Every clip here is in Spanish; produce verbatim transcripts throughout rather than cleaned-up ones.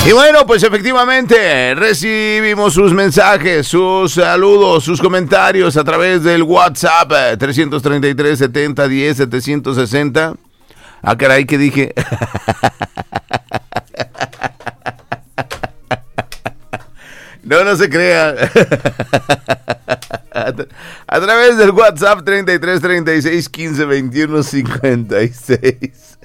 Y bueno, pues efectivamente recibimos sus mensajes, sus saludos, sus comentarios a través del WhatsApp eh, tres treinta y tres, setenta, diez, setecientos sesenta. Ah, caray, ¿qué dije? No, no se crea. A, tra- a través del WhatsApp treinta y tres, treinta y seis, quince, veintiuno, cincuenta y seis.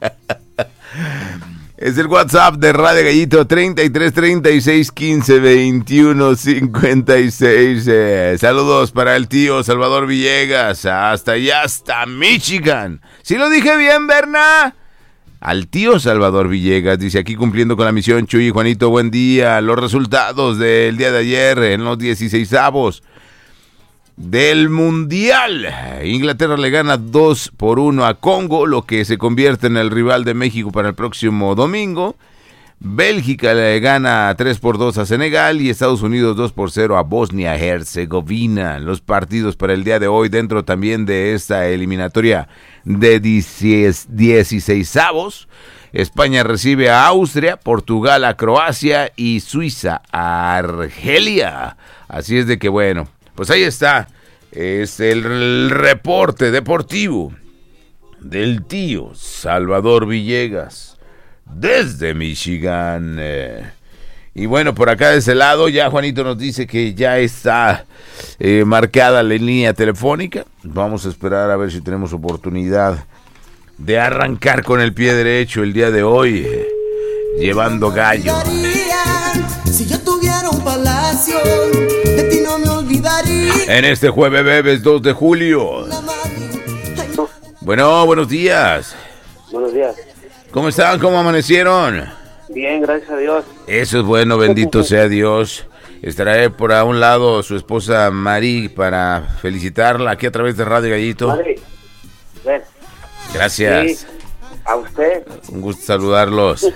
Es el WhatsApp de Radio Gallito, treinta y tres, treinta y seis, quince, veintiuno, cincuenta y seis. Eh, saludos para el tío Salvador Villegas, hasta allá, hasta Michigan. ¿Sí lo dije bien, Berna? Al tío Salvador Villegas, dice aquí cumpliendo con la misión. Chuy y Juanito, buen día. Los resultados del día de ayer en los dieciseisavos del Mundial. Inglaterra le gana dos por uno a Congo, lo que se convierte en el rival de México para el próximo domingo. Bélgica le gana tres por dos a Senegal y Estados Unidos dos por cero a Bosnia-Herzegovina. Los partidos para el día de hoy dentro también de esta eliminatoria de dieciseisavos. España recibe a Austria, Portugal a Croacia y Suiza a Argelia. Así es de que bueno, pues ahí está, es el reporte deportivo del tío Salvador Villegas desde Michigan. Eh, y bueno, por acá de ese lado ya Juanito nos dice que ya está eh, marcada la línea telefónica. Vamos a esperar a ver si tenemos oportunidad de arrancar con el pie derecho el día de hoy, eh, llevando gallo. Si yo tuviera un palacio, de ti no me olvidaría. En este jueves bebes dos de julio. Bueno, buenos días. Buenos días. ¿Cómo están? ¿Cómo amanecieron? Bien, gracias a Dios. Eso es bueno, bendito sea Dios. Estará por a un lado su esposa Mari para felicitarla aquí a través de Radio Gallito. Madre, ven. Gracias. Sí, a usted. Un gusto saludarlos.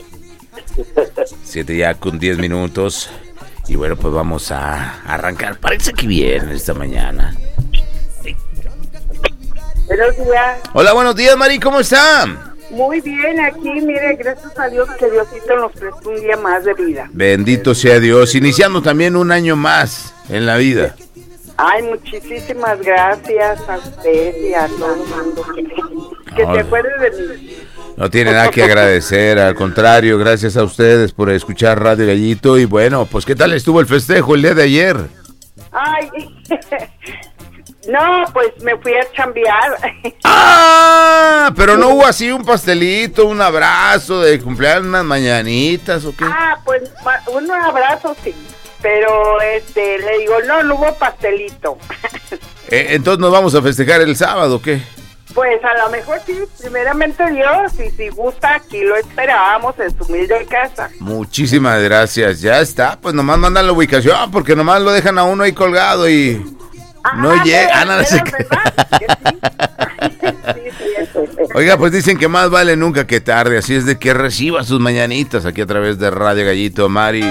Siete ya con diez minutos. Y bueno, pues vamos a arrancar. Parece que bien esta mañana. Buenos días. Hola, buenos días, Mari, ¿cómo están? Muy bien, aquí, mire, gracias a Dios que Diosito nos prestó un día más de vida. Bendito sea Dios, iniciando también un año más en la vida. Ay, muchísimas gracias a usted y a todo el mundo que, que No. se acuerde de mí. No tiene nada que agradecer, al contrario, gracias a ustedes por escuchar Radio Gallito. Y bueno, pues ¿qué tal estuvo el festejo el día de ayer? Ay, no, pues me fui a chambear. ¡Ah! Pero no hubo así un pastelito, un abrazo de cumpleaños, unas mañanitas o qué. Ah, pues un abrazo sí, pero este, le digo, no, no hubo pastelito. Eh, entonces nos vamos a festejar el sábado, ¿o qué? Pues a lo mejor sí, primeramente Dios, y si gusta, aquí lo esperábamos en su humilde casa. Muchísimas gracias, ya está, pues nomás mandan la ubicación, porque nomás lo dejan a uno ahí colgado y no Ah, llega. pero, Ah, nada, se... pero, ¿verdad? Que sí. Sí, sí, eso. Oiga, pues dicen que más vale nunca que tarde, así es de que reciba sus mañanitas aquí a través de Radio Gallito, Mari.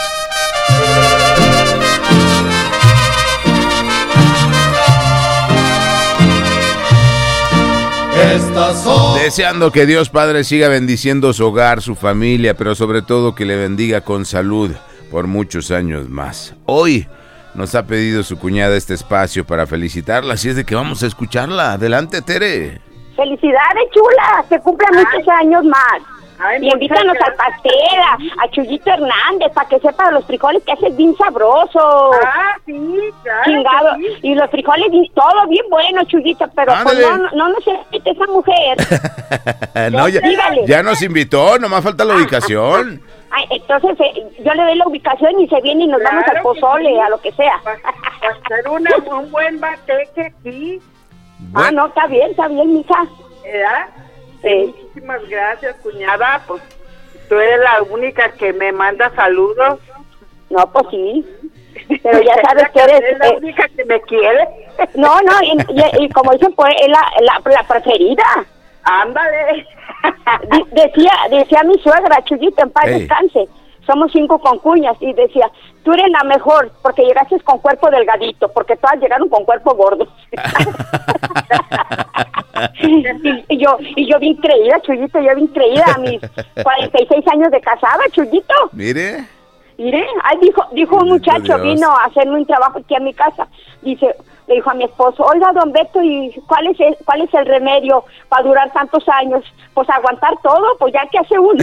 Estas son Deseando que Dios Padre siga bendiciendo su hogar, su familia, pero sobre todo que le bendiga con salud por muchos años más. Hoy nos ha pedido su cuñada este espacio para felicitarla, así es de que vamos a escucharla. Adelante, Tere. Felicidades, chula, que cumpla muchos años más. Ay, Y invítanos muchas al pastel, a, a Chuyito Hernández, para que sepa los frijoles que hace bien sabroso. Ah, sí, claro. Chingado. que sí. Y los frijoles, bien- todo bien bueno, Chuyito, pero pues Ándale. no, no, no nos invite esa mujer. No, ya, Dígale. ya nos invitó, nomás falta la ubicación. Ay, entonces eh, yo le doy la ubicación y se viene y nos Claro vamos al que pozole, sí. a lo que sea. Para hacer una, un buen bateque aquí, Ah, Bueno, no, está bien, está bien, mija. ¿verdad? Sí. Muchísimas gracias, cuñada, pues tú eres la única que me manda saludos. No, pues sí. Pero ya sabes que eres... Es la eh, única que me quiere. no, no, y, y- y como dicen, pues, es la, la, la preferida. Ándale. Di- decía decía mi suegra, Chuyito, en paz Ey. descanse, somos cinco concuñas, y decía, tú eres la mejor, porque llegaste con cuerpo delgadito, porque todas llegaron con cuerpo gordo. y, y yo, y yo bien creída, Chuyito, yo bien creída a mis cuarenta y seis años de casada, Chuyito. Mire. Mire, ay, dijo, dijo un Bendito muchacho, Dios. vino a hacerme un trabajo aquí a mi casa. Dice, le dijo a mi esposo, oiga, don Beto, ¿y cuál es el, cuál es el remedio para durar tantos años? Pues aguantar todo, pues ya que hace uno.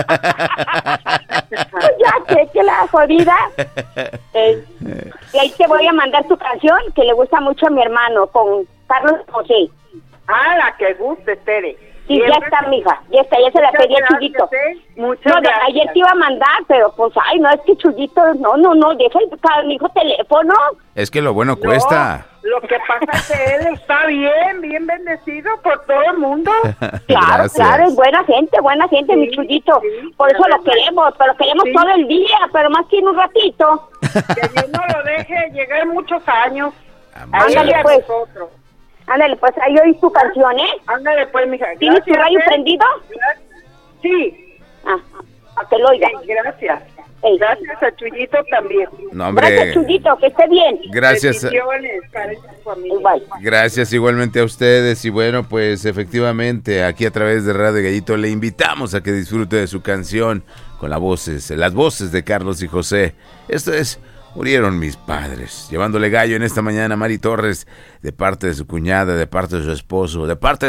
Pues ya que, que la jodida. Eh, y ahí te voy a mandar tu canción, que le gusta mucho a mi hermano, con Carlos José. Ah, la que guste, Tere. Sí, ya Siempre- está, mija, ya está, ya se la Muchas pedí a gracias, Chuyito. ¿eh? Muchas No, de- gracias. ayer te iba a mandar, pero pues, ay, no, es que Chuyito, no, no, no, deja el mi hijo teléfono. Es que lo bueno No, cuesta. lo que pasa es que él está bien, bien bendecido por todo el mundo. Claro, Gracias. claro, es buena gente, buena gente, Sí, mi Chuyito. sí, Por eso la lo verdad. queremos, pero queremos Sí. todo el día, pero más que en un ratito. Que Dios no lo deje llegar muchos años. Vamos Ahí a Ándale, a pues. nosotros. Ándale, pues ahí oí tu canción, ¿eh? Ándale, pues, mija. ¿Tienes tu Gracias, radio ¿eh? prendido? Gracias. Sí, Ah, a que lo oiga. sí, gracias. Ey. Gracias a Chuyito también. No, Gracias, hombre. Chuyito, que esté bien. Gracias. Bendiciones para esa familia. Igual. Gracias igualmente a ustedes y bueno, pues efectivamente aquí a través de Radio Gallito le invitamos a que disfrute de su canción con las voces, las voces de Carlos y José. Esto es Murieron mis padres, llevándole gallo en esta mañana a Mari Torres de parte de su cuñada, de parte de su esposo, de parte de